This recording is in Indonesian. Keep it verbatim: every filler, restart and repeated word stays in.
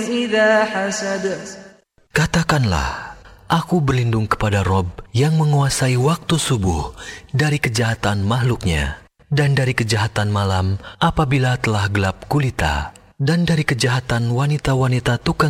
إذا حسد. Katakanlah, aku berlindung kepada Rob yang menguasai waktu subuh dari kejahatan makhluknya, dan dari kejahatan malam apabila telah gelap gulita, dan dari kejahatan wanita-wanita tukang